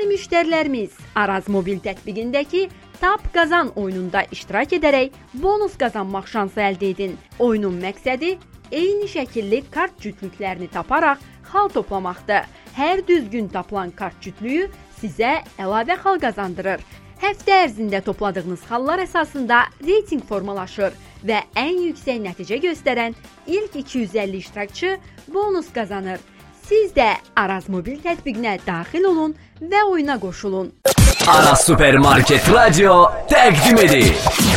Dəyərli müştərilərimiz, Araz mobil tətbiqindəki Tap Qazan oyununda iştirak edərək bonus qazanmaq şansı əldə edin. Oyunun məqsədi eyni şəkilli kart cütlüklərini taparaq xal toplamaqdır. Hər düzgün tapılan kart cütlüyü sizə əlavə xal qazandırır. Həftə ərzində topladığınız xallar əsasında reyting formalaşır və ən yüksək nəticə göstərən ilk 250 iştirakçı bonus qazanır. Siz də Araz mobil tətbiqinə daxil olun və oyuna qoşulun. Araz Supermarket Radio təqdim edir.